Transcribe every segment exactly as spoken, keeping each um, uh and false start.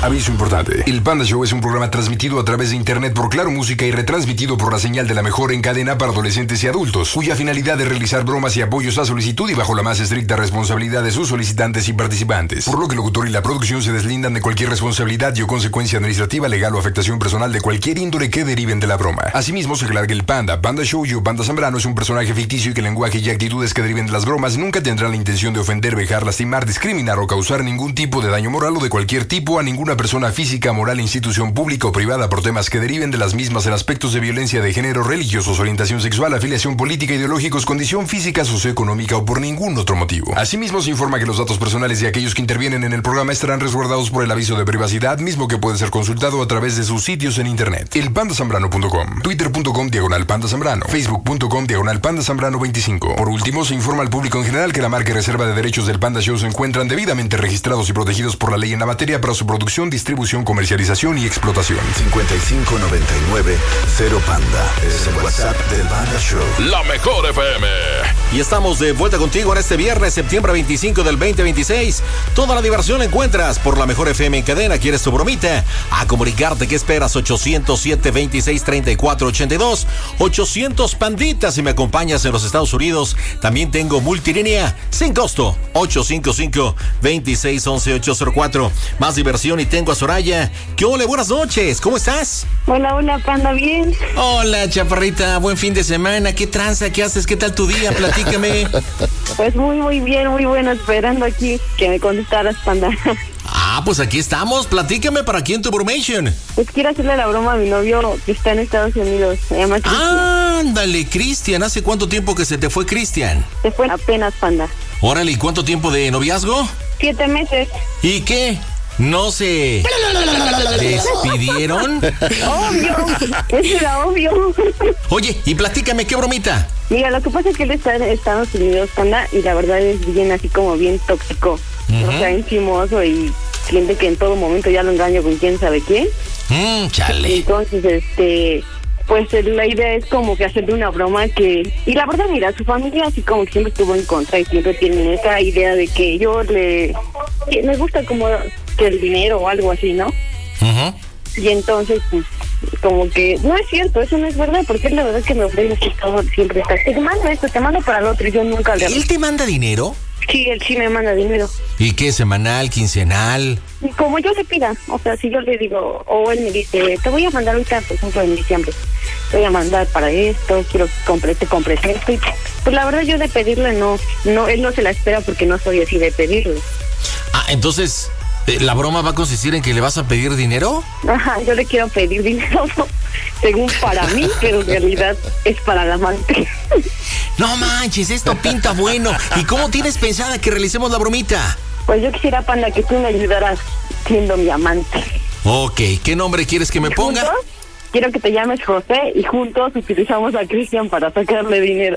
Aviso importante. El Panda Show es un programa transmitido a través de internet por Claro Música y retransmitido por la señal de la mejor en cadena para adolescentes y adultos, cuya finalidad es realizar bromas y apoyos a solicitud y bajo la más estricta responsabilidad de sus solicitantes y participantes. Por lo que el locutor y la producción se deslindan de cualquier responsabilidad y o consecuencia administrativa, legal o afectación personal de cualquier índole que deriven de la broma. Asimismo, se aclara que el Panda, Panda Show y o Panda Zambrano es un personaje ficticio y que el lenguaje y actitudes que deriven de las bromas nunca tendrán la intención de ofender, vejar, lastimar, discriminar o causar ningún tipo de daño moral o de cualquier tipo a ninguna persona física, moral, institución pública o privada por temas que deriven de las mismas en aspectos de violencia de género, religiosos, orientación sexual, afiliación política, ideológicos, condición física, socioeconómica o por ningún otro motivo. Asimismo, se informa que los datos personales de aquellos que intervienen en el programa estarán resguardados por el aviso de privacidad, mismo que puede ser consultado a través de sus sitios en internet. el panda zambrano punto com, twitter punto com diagonal panda zambrano, facebook punto com diagonal panda zambrano veinticinco. Por último, se informa al público en general que la marca y reserva de derechos del Panda Show se encuentran debidamente registrados y protegidos por la ley en la materia para su producción, distribución, comercialización y explotación. cincuenta y cinco noventa y nueve cero Panda es el WhatsApp del Panda Show. La mejor F M. Y estamos de vuelta contigo en este viernes, septiembre veinticinco del veinte veintiséis. Toda la diversión la encuentras por la mejor F M en cadena. ¿Quieres tu bromita? A comunicarte, ¿qué esperas? ochocientos siete, veintiséis, treinta y cuatro, ochenta y dos. ochocientos Panditas, si me acompañas en los Estados Unidos. También tengo multilínea sin costo. ocho cinco cinco, veintiséis, once, ochocientos cuatro. Más diversión y tengo a Soraya. ¿Qué ole? Buenas noches. ¿Cómo estás? Hola, hola, Panda, bien. Hola, chaparrita. Buen fin de semana. ¿Qué tranza? ¿Qué haces? ¿Qué tal tu día? Platícame. Pues muy, muy bien, muy bueno. Esperando aquí que me contestaras, Panda. Ah, pues aquí estamos. Platícame, ¿para quién tu bromation? Pues quiero hacerle la broma a mi novio que está en Estados Unidos. Se llama Cristian. Ándale, Cristian. ¿Hace cuánto tiempo que se te fue Cristian? Se fue apenas, Panda. Órale, ¿y cuánto tiempo de noviazgo? Siete meses. ¿Y qué? ¿No se despidieron? Obvio, eso era obvio. Oye, y platícame, ¿qué bromita? Mira, lo que pasa es que él está en Estados Unidos, Panda, y la verdad es bien así como bien tóxico. Uh-huh. O sea, encimoso y siente que en todo momento ya lo engaño con quién sabe quién. Mm, chale. Entonces, este... pues la idea es como que hacerle una broma que... Y la verdad, mira, su familia así como que siempre estuvo en contra y siempre tienen esa idea de que yo le... que me gusta como que el dinero o algo así, ¿no? Uh-huh. Y entonces, pues, como que... no es cierto, eso no es verdad, porque es la verdad que me ofrece que todo siempre está... te mando esto, te mando para el otro y yo nunca le... ¿Él te manda dinero? Sí, él sí me manda dinero. ¿Y qué? ¿Semanal, quincenal? Como yo le pida, o sea, si yo le digo, o él me dice, te voy a mandar ahorita, por ejemplo, en diciembre, te voy a mandar para esto, quiero que compres, te compres esto, y pues la verdad yo de pedirle no, no, él no se la espera porque no soy así de pedirle. Ah, entonces, ¿la broma va a consistir en que le vas a pedir dinero? Ajá, yo le quiero pedir dinero, según para mí, pero en realidad es para la amante. No manches, esto pinta bueno. ¿Y cómo tienes pensada que realicemos la bromita? Pues yo quisiera, Panda, que tú me ayudaras siendo mi amante. Ok, ¿qué nombre quieres que me ponga? ¿Juntos? Quiero que te llames José y juntos utilizamos a Cristian para sacarle dinero.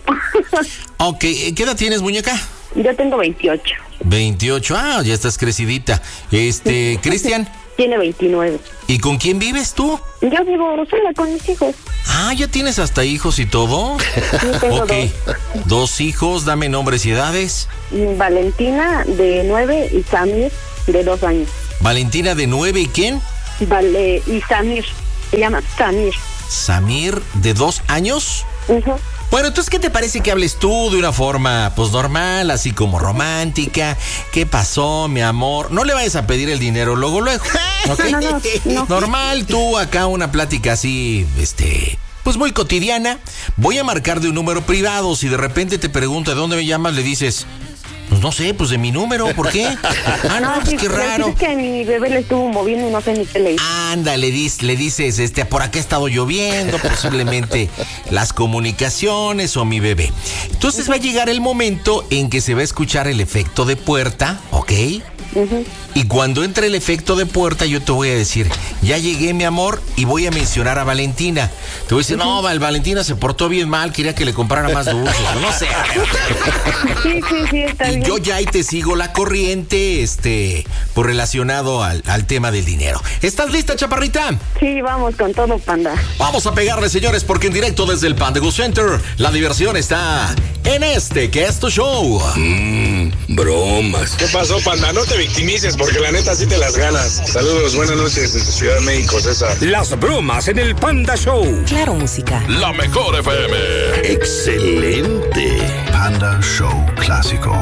Ok, ¿qué edad tienes, muñeca? Yo tengo veintiocho. veintiocho, ah, ya estás crecidita. Este, Cristian. Tiene veintinueve. ¿Y con quién vives tú? Yo vivo sola con mis hijos. Ah, ¿ya tienes hasta hijos y todo? Sí, tengo ok, dos. dos hijos, dame nombres y edades. Valentina, de nueve, y Samir, de dos años. Valentina, de nueve, ¿y quién? Vale, y Samir, se llama Samir. Samir, de dos años. Uh-huh. Bueno, entonces, ¿qué te parece que hables tú de una forma, pues, normal, así como romántica? ¿Qué pasó, mi amor? No le vayas a pedir el dinero luego, luego. ¿Okay? No, no, no. Normal, tú acá una plática así, este... pues muy cotidiana. Voy a marcar de un número privado. Si de repente te pregunta de dónde me llamas, le dices... pues no sé, pues de mi número, ¿por qué? Ah, no, pues sí, qué raro. Es que mi bebé le estuvo moviendo y no sé ni qué le hizo. Anda, le, dis, le dices, este, por acá ha estado lloviendo, posiblemente las comunicaciones o mi bebé. Entonces va a llegar el momento en que se va a escuchar el efecto de puerta, ¿ok? Uh-huh. Y cuando entre el efecto de puerta, yo te voy a decir, ya llegué, mi amor, y voy a mencionar a Valentina. te voy a decir, no, el Valentina se portó bien mal, quería que le comprara más dulces, no sé. Sí, sí, sí, está Y bien. yo ya ahí te sigo la corriente, este, por relacionado al, al tema del dinero. ¿Estás lista, chaparrita? Sí, vamos con todo, Panda. Vamos a pegarle, señores, porque en directo desde el Panda Go Center, la diversión está en este, que es tu show. Mmm, bromas. ¿Qué pasó, Panda? No te victimices, porque la neta sí te las ganas. Saludos, buenas noches desde Ciudad de México, César. Las bromas en el Panda Show. Claro, música. La mejor F M. Excelente. Panda Show Clásico.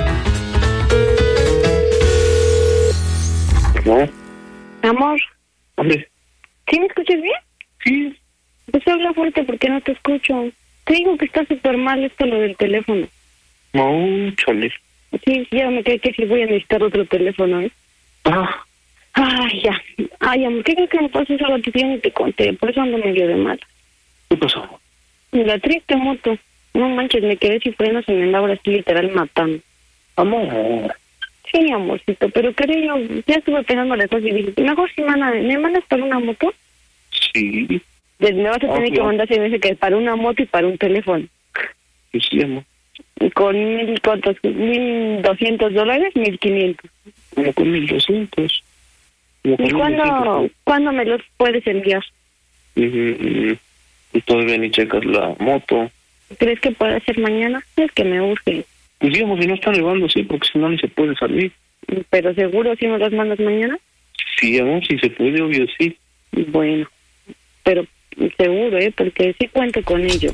¿No? Amor, ¿Dónde? ¿sí me escuchas bien? Sí. Pues habla fuerte porque no te escucho. Te digo que está súper mal esto lo del teléfono. No, chale. Sí, ya me quedé que sí voy a necesitar otro teléfono, ¿eh? Ah, Ay, ya. Ay, amor, ¿qué crees que me pasó esa ratito y te conté? Por eso ando medio de mal. ¿qué pasó? La triste moto. No manches, me quedé sin frenos y me andaba ahora así literal matando. Amor. Sí, amorcito, pero quería yo, ya estuve pensando las cosas y dije, mejor si mana, ¿me mandas para una moto? Sí. Pues me vas a tener Ah, que no. mandar, se me dice que para una moto y para un teléfono. Sí, sí, amor. Con mil, ¿cuántos? Mil doscientos dólares, mil quinientos. Como con mil doscientos. Como con ¿Y cuándo, cuándo me los puedes enviar? Y todavía ni checas la moto. ¿Crees que puede ser mañana? Es que me urge. Pues digamos, si no está nevando, sí, porque si no ni se puede salir. Pero seguro si me los mandas mañana. Sí, amor, si se puede, obvio, sí. Bueno, pero seguro, ¿eh? Porque sí cuento con ello.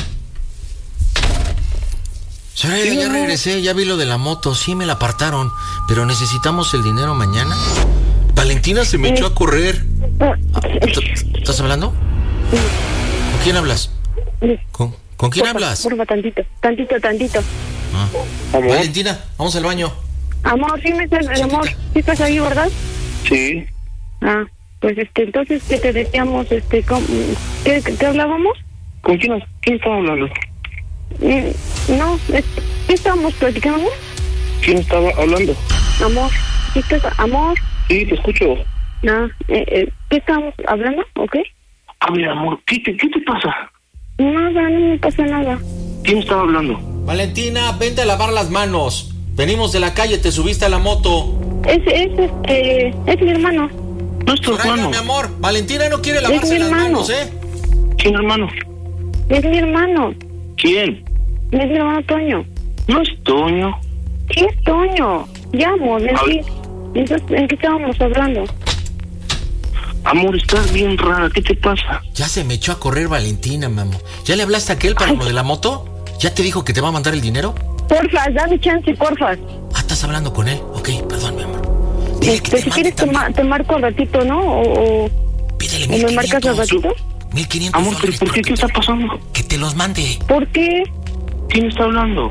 Soraya, ya regresé, ya vi lo de la moto, sí me la apartaron, pero necesitamos el dinero mañana. Valentina se me echó a correr. Ah, ¿t- ¿Estás hablando? ¿Con quién hablas? ¿Con, ¿con quién Porfa, hablas? Porfa, tantito, tantito, tantito. Ah. Amor. Valentina, vamos al baño. Amor, sí me estás, amor, sí estás ahí, ¿verdad? Sí. Ah, pues este, entonces, ¿qué te decíamos? Este, ¿cómo- ¿qué, qué hablábamos? ¿Con quién, quién estaba hablando? Mm, No, es- ¿qué estábamos platicando? ¿Quién estaba hablando? Amor, ¿qué estás, amor? Sí, te escucho. No, eh, eh, ¿qué estábamos hablando? ¿Ok? A ver, amor, ¿qué te, qué te pasa? Nada, no me pasa nada. ¿Quién estaba hablando? Valentina, vente a lavar las manos. Venimos de la calle, te subiste a la moto. Es, es, este, es mi hermano. Nuestro Soraya, hermano. mi amor, Valentina no quiere Es lavarse mi las hermano. manos, ¿eh? ¿Quién, hermano? Es mi hermano. ¿Quién? Es mi hermano Toño. No es Toño. Sí, es Toño. Ya, amor, es A ver. que- Entonces, ¿en qué estábamos hablando? Amor, estás bien rara, ¿qué te pasa? Ya se me echó a correr Valentina, mi amor. ¿Ya le hablaste a aquel para lo de la moto? ¿Ya te dijo que te va a mandar el dinero? Porfa, dame chance, porfa. Ah, ¿estás hablando con él? Ok, perdón, mi amor. Dile que Este, te si mande quieres te, también. ma- te marco al ratito, ¿no? O, o, Pídele o mil me marcas al quinientos. ratito. Mil quinientos Amor, ¿pero dólares. por qué? pero ¿Qué que está te- pasando? Que te los mande. ¿Por qué? ¿Quién está hablando?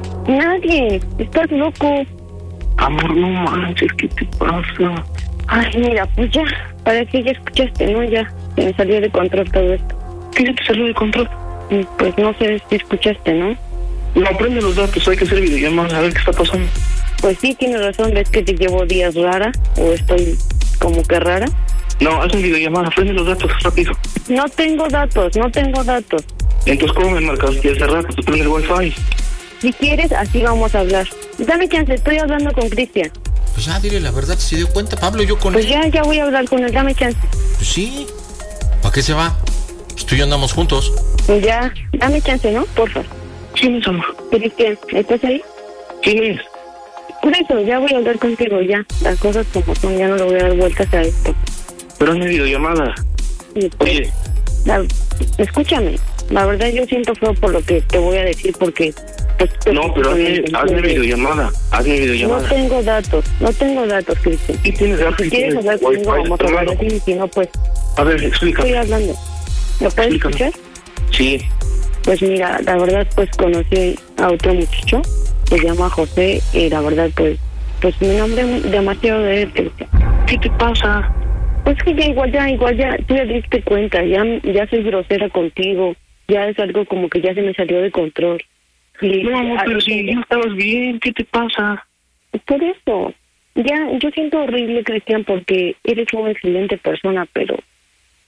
Nadie. Estás loco. Amor, no manches, ¿qué te pasa? Ay, mira, pues ya. Para que ya escuchaste, ¿no? Ya. Se me salió de control todo esto. ¿Qué se te salió de control? Y pues no sé si escuchaste, ¿no? No, aprende los datos, hay que hacer videollamadas, a ver qué está pasando. Pues sí, tienes razón. ¿Ves que te llevo días rara? O estoy como que rara. No, haz un videollamada, aprende los datos, rápido. No tengo datos, no tengo datos. Entonces, ¿cómo me marcaste hace rato? Tú prende el wifi. Si quieres, así vamos a hablar. Dame chance, estoy hablando con Cristian. Pues ya, dile la verdad, se dio cuenta, Pablo, yo con Pues él. ya, ya voy a hablar con él, dame chance. Pues sí. ¿Para qué se va? Pues tú y yo andamos juntos. Pues ya, dame chance, ¿no? Porfa. ¿Quién es, amor? Cristian, ¿estás ahí? ¿Quién es? Por eso, ya voy a hablar contigo, ya. Las cosas como son, ya no le voy a dar vueltas a esto. Pero hazme videollamada. Y, pues, Oye, la- escúchame, la verdad yo siento feo por lo que te voy a decir porque... Pues, te- no, pero hazme, hazme videollamada, hazme No videollamada. tengo datos, no tengo datos, Cristian. ¿Y tienes datos? Si ¿Y quieres tienes hablar conmigo, wifi, vamos a hablar hermano? así, y si no, pues A ver, explícame. estoy hablando. ¿Lo puedes Explícame. escuchar? Sí. Pues mira, la verdad pues conocí a otro muchacho, se llama José, y la verdad pues, pues mi nombre es demasiado de él, Cristian. ¿Qué te pasa? Pues que ya igual ya, igual ya, tú ya diste cuenta, ya, ya soy grosera contigo, ya es algo como que ya se me salió de control. Y- No, amor, pero ah, si ya estabas bien, ¿qué te pasa? Por eso, ya, yo siento horrible, Cristian, porque eres una excelente persona, pero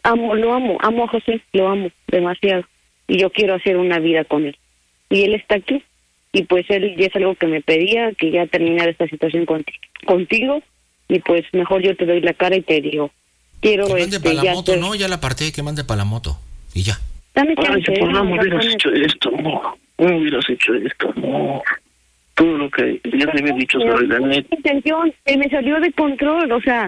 amo, lo amo, amo a José, lo amo demasiado. Y yo quiero hacer una vida con él. Y él está aquí. Y pues él ya es algo que me pedía, que ya terminara esta situación conti- contigo. Y pues mejor yo te doy la cara y te digo, quiero... Que mande este, para la ya moto, te- ¿no? Ya la aparté, que mande para la moto. Y ya. Dame Ay, chance, ¿por qué no no, me hubieras no, hecho esto? No, no hubieras hecho esto, no. Todo lo que ya te había dicho sobre la net. intención, se me salió de control, o sea,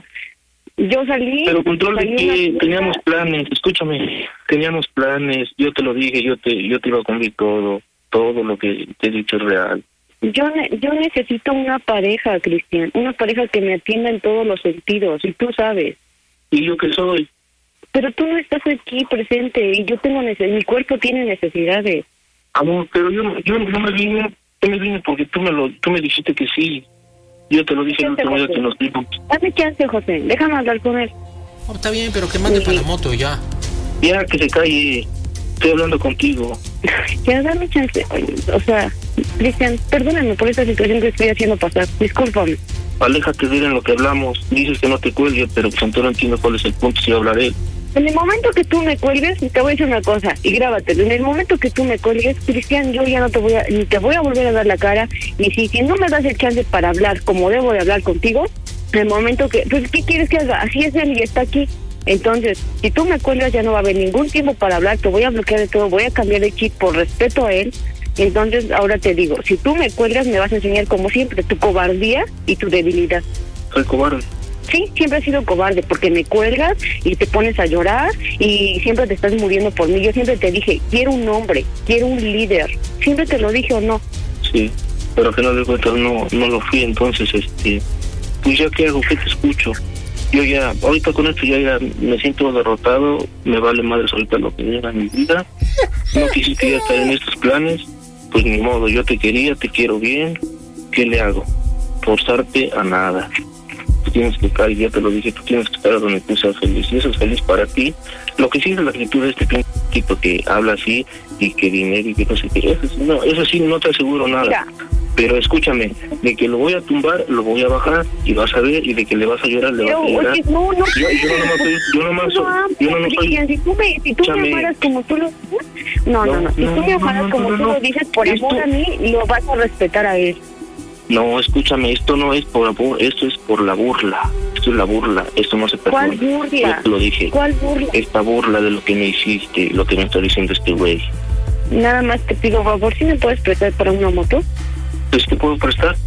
yo salí... Pero control de salí qué, una- teníamos planes, escúchame, teníamos planes, yo te lo dije, yo te yo te iba a cumplir todo, todo lo que te he dicho es real. Yo, ne- yo necesito una pareja, Cristian, una pareja que me atienda en todos los sentidos, y tú sabes. ¿Y yo qué soy? Pero tú no estás aquí presente, y yo tengo nece- mi cuerpo tiene necesidades. Amor, pero yo, yo no me vine, yo me vine porque tú me lo, tú me dijiste que sí. Yo te lo dije el último día que nos vimos. Dame chance, José, déjame hablar con él. Oh, está bien, pero que mande Sí. para la moto y ya. Ya que se calle, estoy hablando contigo. Ya, dame chance. Oye, o sea, Cristian, perdóname por esta situación que estoy haciendo pasar. Discúlpame. Aléjate de él en lo que hablamos. Dices que no te cuelgue, pero pues entonces no entiendo cuál es el punto si hablaré. En el momento que tú me cuelgues, te voy a decir una cosa, y grábatelo. En el momento que tú me cuelgues, Cristian, yo ya no te voy a, ni te voy a volver a dar la cara, y si, si no me das el chance para hablar como debo de hablar contigo, en el momento que, pues, ¿qué quieres que haga? Así es él y está aquí. Entonces, si tú me cuelgas, ya no va a haber ningún tiempo para hablar, te voy a bloquear de todo, voy a cambiar de chip por respeto a él. Entonces, ahora te digo, si tú me cuelgas, me vas a enseñar, como siempre, tu cobardía y tu debilidad. Soy cobarde. Sí, siempre has sido cobarde porque me cuelgas y te pones a llorar y siempre te estás muriendo por mí. Yo siempre te dije, quiero un hombre, quiero un líder. Siempre te lo dije o no. Sí, pero que no de cuenta no, no lo fui, entonces, este, pues ya qué hago, qué te escucho. Yo ya, ahorita con esto ya, ya me siento derrotado, me vale madres ahorita lo que llega en mi vida. No quisiste ya estar en estos planes, pues ni modo, yo te quería, te quiero bien, ¿qué le hago? Forzarte a nada. Tú tienes que estar, ya te lo dije, tú tienes que estar donde tú seas feliz, y eso es feliz para ti. Lo que sí es la actitud de este tipo que habla así, y que dinero y que no sé qué, eso, sí, no, eso sí no te aseguro nada. Mira. Pero escúchame, de que lo voy a tumbar, lo voy a bajar, y vas a ver, y de que le vas a llorar, le Pero, vas a llorar. oye, no, no. Yo, yo no nomás soy, yo nomás soy, yo no, no soy, Cristian, si tú me, si tú me Escúchame. amaras como tú lo... No, no, no. Si No, tú me no, amaras no, como no, tú no. lo dices, por Esto- amor a mí, lo vas a respetar a él. no, escúchame, esto no es por amor, esto es por la burla, esto es la burla, esto no se perdona. ¿Cuál burla? Yo te lo dije, ¿Cuál burla? esta burla de lo que me hiciste, lo que me está diciendo este güey. Nada más te pido, por favor, si me puedes prestar para una moto. Pues te puedo prestar.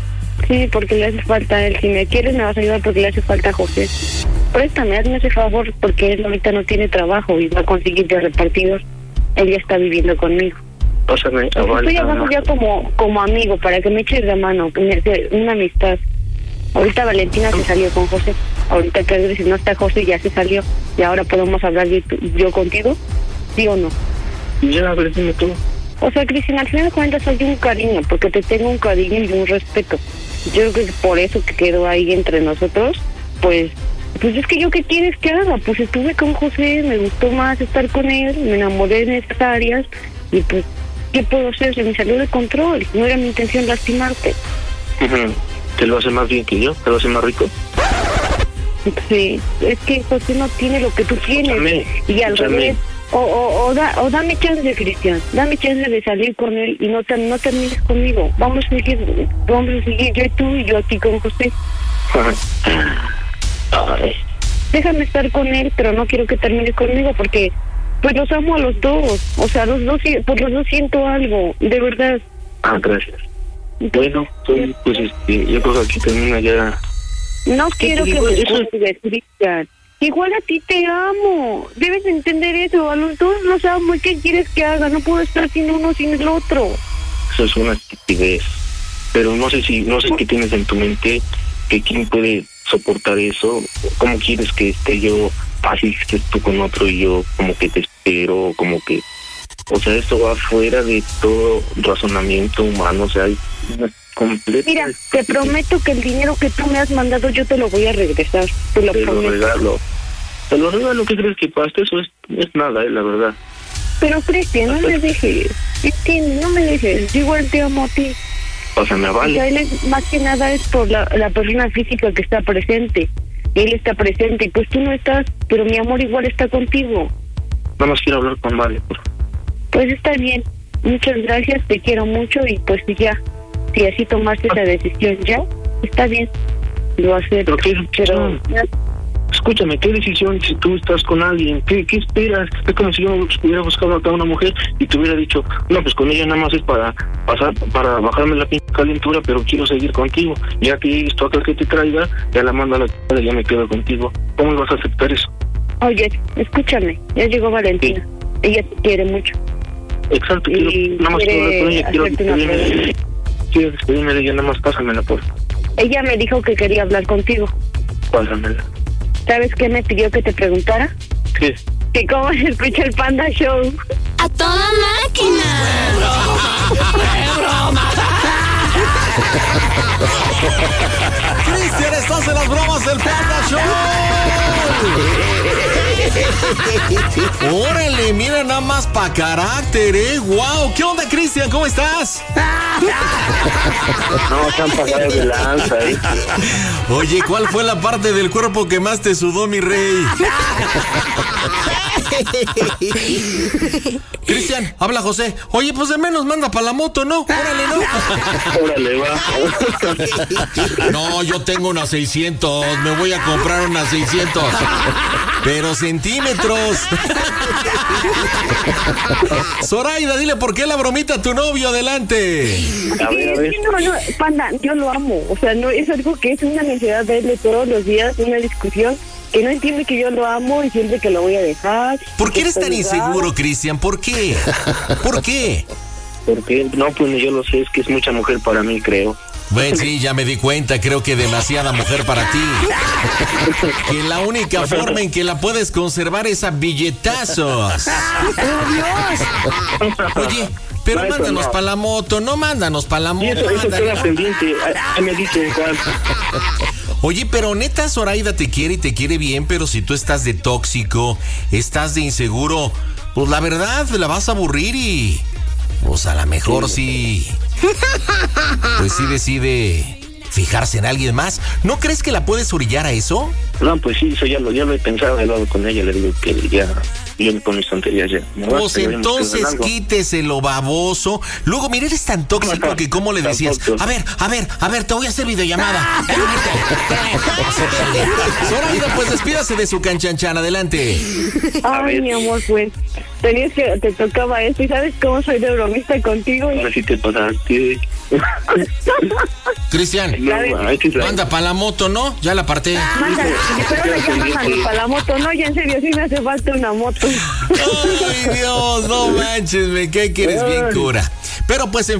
Sí, porque le hace falta a él. Si me quieres, me vas a ayudar porque le hace falta a José. Préstame, hazme ese favor, porque él ahorita no tiene trabajo y va a conseguir de repartidor. Él ya está viviendo conmigo. Pásame a Val. Estoy hablando a- ya como como amigo, para que me eches la mano, que me- de- una amistad. Ahorita Valentina se salió con José. Ahorita que si no está José, ya se salió. Y ahora podemos hablar yo, yo contigo, ¿sí o no? Ya, a ver, dime tú. O sea, Cristina, al final de cuentas hay un cariño, porque te tengo un cariño y un respeto. Yo creo que por eso que quedó ahí entre nosotros, pues, pues es que yo qué quieres que haga, pues estuve con José, me gustó más estar con él, me enamoré en esas áreas, y pues, ¿qué puedo hacer? Se me salió de control, no era mi intención lastimarte. Ujú. ¿Te lo hace más bien que yo? ¿Te lo hace más rico? Sí, es que José no tiene lo que tú tienes, Escúchame, y al escúchame. revés. O, o, o, da, o dame chance, Cristian, dame chance de salir con él y no, te, no termines conmigo. Vamos a seguir, vamos a seguir yo y tú y yo aquí con José. Ay, Déjame estar con él, pero no quiero que termines conmigo porque pues los amo a los dos. O sea, los dos, por los dos siento algo, de verdad. ah, gracias. Bueno, pues, pues este, yo creo que aquí termina ya. No ¿Qué quiero te que digo? me Eso- juzgues, Cristian. Igual a ti te amo. Debes entender eso. A los dos los amo. ¿Y qué quieres que haga? No puedo estar sin uno sin el otro. Eso es una estupidez. Pero no sé si, no sé qué tienes en tu mente, que quién puede soportar eso. ¿Cómo quieres que esté yo así, que estés tú con otro y yo como que te espero, como que... O sea, esto va fuera de todo razonamiento humano, o sea, hay una completa... Mira, te prometo que el dinero que tú me has mandado yo te lo voy a regresar. Te lo Te lo prometo. regalo. Te lo regalo, ¿qué crees que pasa? Eso es, es nada, eh, la verdad. Pero Cristian, no me dejes. Cristian, no me dejes. Yo igual te amo a ti. O sea, me O sea, vale. él es, más que nada es por la, la persona física que está presente. él está presente y pues tú no estás, pero mi amor igual está contigo. Nada más quiero hablar con Vale, por favor. Pues está bien, muchas gracias, te quiero mucho y pues ya, si así tomaste esa decisión ya, está bien, lo acepto. Pero qué, pero ya, escúchame, ¿qué decisión si tú estás con alguien? ¿Qué, qué esperas? Es como si yo hubiera buscado acá a una mujer y te hubiera dicho, no, pues con ella nada más es para pasar, para bajarme la pinche calentura, pero quiero seguir contigo. Ya que esto acá que te traiga, ya la mando a la c***, ya me quedo contigo. ¿Cómo vas a aceptar eso? Oye, escúchame, ya llegó Valentina, sí. Ella te quiere mucho. Exacto, quiero, nada más quiero hablar con ella, quiero despedirme, quiero despedirme de ella, nada más pásamela, por favor. Ella me dijo que quería hablar contigo. Pásamela. ¿Sabes qué me pidió que te preguntara? ¿Qué? Que cómo se escucha el Panda Show. ¡A toda máquina! ¡Qué broma! Cristian, estás en las bromas del Panda Show. Órale, mira nada más pa' carácter, eh. Wow, ¿qué onda, Cristian? ¿Cómo estás? No, se han pasado de lanza, eh. Oye, ¿cuál fue la parte del cuerpo que más te sudó, mi rey? Cristian, habla José. Oye, pues de menos manda para la moto, ¿no? Órale, ¿no? Órale, va. No, yo tengo unas seiscientos. Me voy a comprar unas seiscientos. Pero centímetros. Zoraida, dile por qué la bromita a tu novio, adelante. A ver, a ver. No, no, Panda, yo lo amo. O sea, no es algo que es una necesidad de él de todos los días, una discusión. Que no entiende que yo lo amo y siente que lo voy a dejar. ¿Por qué eres tan inseguro, Cristian? ¿Por qué? ¿Por qué? Porque no, pues yo lo sé, es que es mucha mujer para mí, creo. Bueno, sí, ya me di cuenta, creo que demasiada mujer para ti. Que la única forma en que la puedes conservar es a billetazos. Oye, pero no, mándanos no. para la moto, no mándanos para la moto. Y eso, eso mándale. queda pendiente, ahí me dicen cuál. Oye, pero neta, Zoraida te quiere y te quiere bien, pero si tú estás de tóxico, estás de inseguro, pues la verdad, la vas a aburrir y... pues a lo mejor sí... pues sí decide fijarse en alguien más. ¿No crees que la puedes orillar a eso? No, pues sí, eso ya lo, ya lo he pensado, he hablado con ella, le digo que ya... yo con mis tonterías ya. Pues entonces quíteselo, baboso. Luego, mira, eres tan tóxico que como le decías, a ver, a ver, a ver, te voy a hacer videollamada. Zoraida, pues despídase de su canchanchan, adelante. Ay, mi amor, pues tenías que, te tocaba esto y sabes cómo soy de bromista contigo. Ahora sí te pasaste. Cristian, manda para la moto, ¿no? Ya la aparté. Mándale, pero me llaman para la moto, no, ya en serio, sí me hace falta una moto. Ay, Dios, no manches, me cae que eres bien cura. Pero pues en